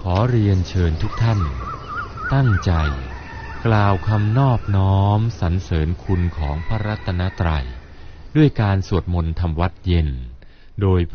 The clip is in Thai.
อเรียนเชิญทุกท่านตั้งใจกล่าวคำนอบน้อมสรรเสริญคุณของพระรัตนตรัยด้วยการสวดมนต์ทำวัดเย็นโดย